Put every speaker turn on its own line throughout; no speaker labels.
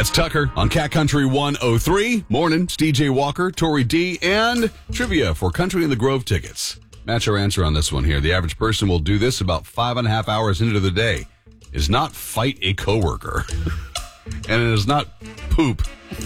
That's Tucker on Cat Country 103. Morning, it's DJ Walker, Tori D, and trivia for Country in the Grove tickets. Match our answer on this one here. The average person will do this about 5.5 hours into the day. Is not fight a coworker. And it is not poop.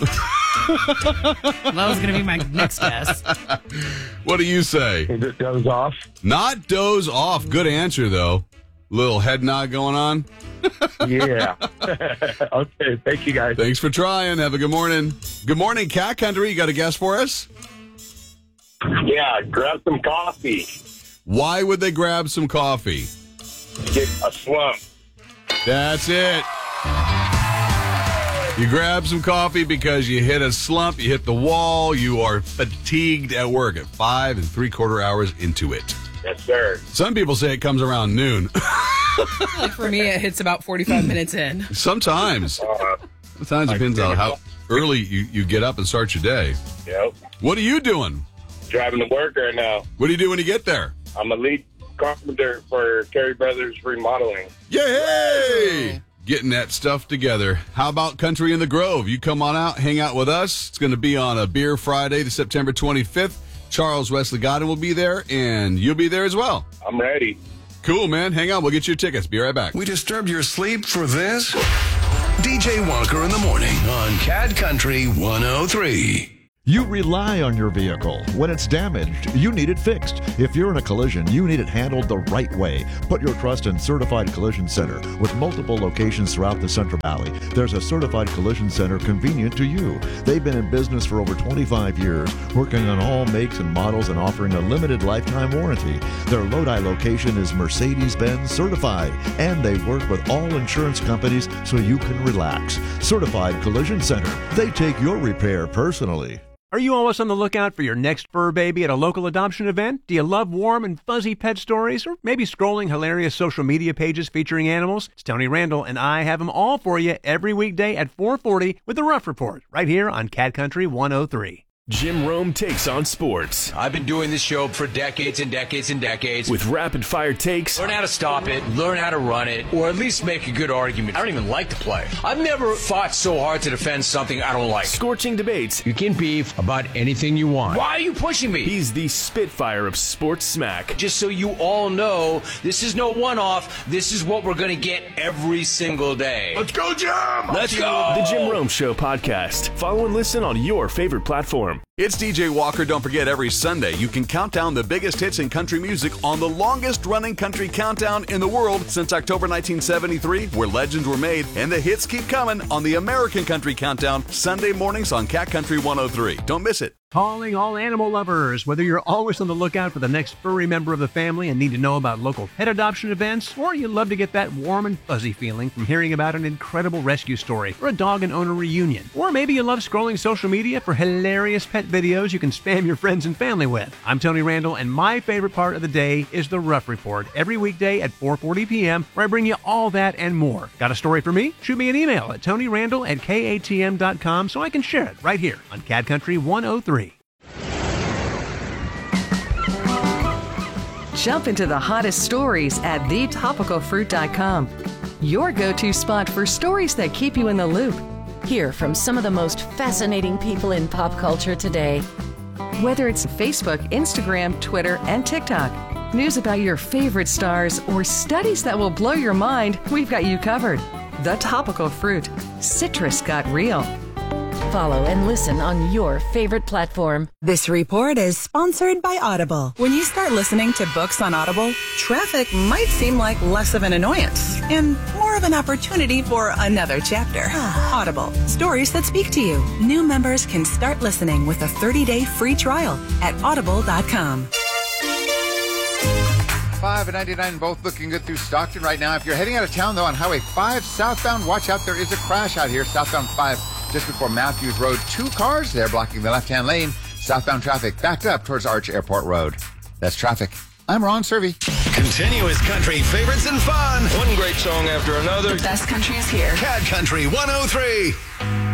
That was going to be my next guess.
What do you say?
Is it doze off?
Not doze off. Good answer, though. Little head nod going on.
Yeah. Okay, thank you, guys.
Thanks for trying. Have a good morning. Good morning, Cat Country. You got a guess for us?
Yeah, grab some coffee.
Why would they grab some coffee?
Get a slump.
That's it. You grab some coffee because you hit a slump, you hit the wall, you are fatigued at work at 5 3/4 hours into it.
Yes, sir.
Some people say it comes around noon.
Like for me, it hits about 45 minutes in.
Sometimes. Sometimes it depends on how early you get up and start your day.
Yep.
What are you doing?
Driving to work right now.
What do you do when you get there?
I'm a lead carpenter for Carey Brothers Remodeling.
Yay! Getting that stuff together. How about Country in the Grove? You come on out, hang out with us. It's going to be on a Beer Friday, the September 25th. Charles Wesley Godin will be there, and you'll be there as well.
I'm ready.
Cool, man. Hang on. We'll get you your tickets. Be right back.
We disturbed your sleep for this? DJ Walker in the morning on Cat Country 103.
You rely on your vehicle. When it's damaged, you need it fixed. If you're in a collision, you need it handled the right way. Put your trust in Certified Collision Center. With multiple locations throughout the Central Valley, there's a Certified Collision Center convenient to you. They've been in business for over 25 years, working on all makes and models and offering a limited lifetime warranty. Their Lodi location is Mercedes-Benz certified, and they work with all insurance companies so you can relax. Certified Collision Center. They take your repair personally.
Are you always on the lookout for your next fur baby at a local adoption event? Do you love warm and fuzzy pet stories? Or maybe scrolling hilarious social media pages featuring animals? It's Tony Randall, and I have them all for you every weekday at 4:40 with The Rough Report, right here on Cat Country 103.
Jim Rome takes on sports.
I've been doing this show for decades and decades and decades.
With rapid-fire takes.
Learn how to stop it, learn how to run it, or at least make a good argument. I don't even like to play. I've never fought so hard to defend something I don't like.
Scorching debates.
You can beef about anything you want. Why are you pushing me?
He's the Spitfire of sports smack.
Just so you all know, this is no one-off. This is what we're going to get every single day.
Let's go, Jim!
Let's go!
The Jim Rome Show podcast. Follow and listen on your favorite platform.
It's DJ Walker. Don't forget, every Sunday you can count down the biggest hits in country music on the longest-running country countdown in the world since October 1973, where legends were made, and the hits keep coming on the American Country Countdown, Sunday mornings on Cat Country 103. Don't miss it.
Calling all animal lovers. Whether you're always on the lookout for the next furry member of the family and need to know about local pet adoption events, or you love to get that warm and fuzzy feeling from hearing about an incredible rescue story or a dog and owner reunion, or maybe you love scrolling social media for hilarious pet videos you can spam your friends and family with. I'm Tony Randall, and my favorite part of the day is The Rough Report, every weekday at 4:40 p.m., where I bring you all that and more. Got a story for me? Shoot me an email at TonyRandall@KATM.com so I can share it right here on Cat Country 103.
Jump into the hottest stories at thetopicalfruit.com. Your go-to spot for stories that keep you in the loop.
Hear from some of the most fascinating people in pop culture today.
Whether it's Facebook, Instagram, Twitter, and TikTok, news about your favorite stars, or studies that will blow your mind, we've got you covered. The Topical Fruit. Citrus got real.
Follow and listen on your favorite platform.
This report is sponsored by Audible. When you start listening to books on Audible, traffic might seem like less of an annoyance and more of an opportunity for another chapter. Audible, stories that speak to you. New members can start listening with a 30-day free trial at audible.com.
5 and 99 both looking good through Stockton right now. If you're heading out of town, though, on Highway 5 southbound, watch out. There is a crash out here. Southbound 5 just before Matthews Road. 2 cars there blocking the left-hand lane. Southbound traffic backed up towards Arch Airport Road. That's traffic. I'm Ron Servey.
Continuous country favorites and fun.
One great song after another.
The best country is here.
Cat Country 103.